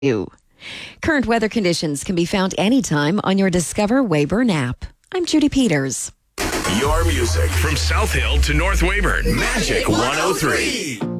You. Current weather conditions can be found anytime on your Discover Weyburn app. I'm Judy Peters. Your music from South Hill to North Weyburn. Magic 103.